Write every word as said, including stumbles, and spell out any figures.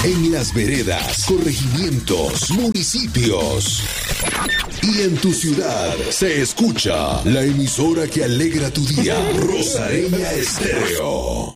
en las veredas, corregimientos, municipios. Y en tu ciudad se escucha la emisora que alegra tu día, Rosareña Estéreo.